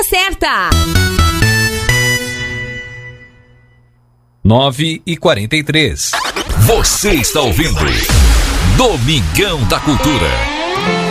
certa. 9h43. Você está ouvindo Domingão da Cultura.